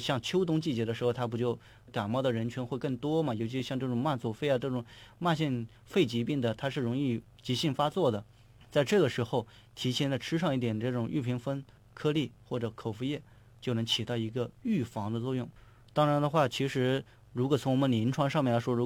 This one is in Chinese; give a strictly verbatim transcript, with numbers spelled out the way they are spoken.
像秋冬季节的时候，它不就感冒的人群会更多嘛？尤其像这种慢阻肺啊，这种慢性肺疾病的，它是容易急性发作的。在这个时候，提前的吃上一点这种玉屏风颗粒或者口服液，就能起到一个预防的作用。当然的话，其实如果从我们临床上面来说，如